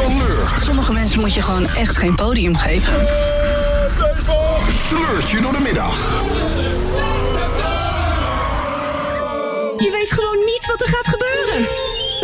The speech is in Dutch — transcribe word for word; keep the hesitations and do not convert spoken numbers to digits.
van Leur. Sommige mensen moet je gewoon echt geen podium geven. Sleurt je door de middag. Je weet gewoon niet wat er gaat gebeuren.